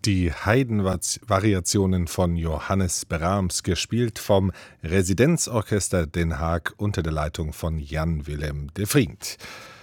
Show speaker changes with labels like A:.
A: Die Haydn-Variationen von Johannes Brahms, gespielt vom Residenzorchester Den Haag unter der Leitung von Jan Willem de Vriend.